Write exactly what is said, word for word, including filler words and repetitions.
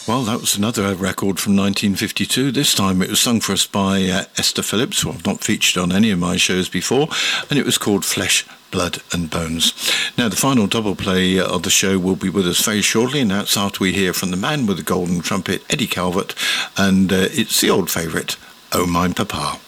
Well, that was another record from nineteen fifty-two. This time it was sung for us by uh, Esther Phillips, who I've not featured on any of my shows before, and it was called Flesh, Blood and Bones. Now, the final double play of the show will be with us very shortly, and that's after we hear from the man with the golden trumpet, Eddie Calvert, and uh, it's the old favourite, Oh Mine Papa.